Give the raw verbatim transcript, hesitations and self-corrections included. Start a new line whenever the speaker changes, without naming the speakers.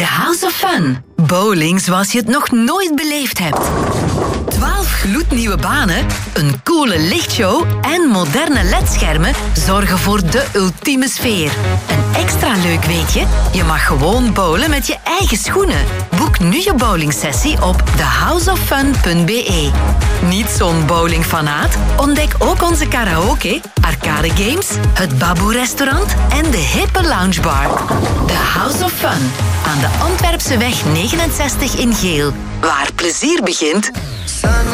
The House of Fun. Bowling zoals je het nog nooit beleefd hebt. twaalf gloednieuwe banen, een coole lichtshow en moderne ledschermen zorgen voor de ultieme sfeer. Een extra leuk weetje, je mag gewoon bowlen met je eigen schoenen. Boek nu je bowlingsessie op the house of fun punt b e. Niet zo'n bowlingfanaat? Ontdek ook onze karaoke, arcade games, het Baboe-restaurant en de hippe loungebar. The House of Fun, aan de Antwerpseweg negenenzestig in Geel. Waar plezier begint...